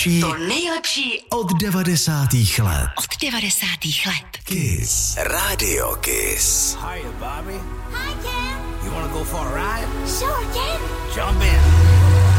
nejlepší od 90. let. Od 90. let. Kiss. Radio Kiss. Hiya, Bobby. Hi, Ken. You wanna go for a ride? Sure, Ken. Jump in.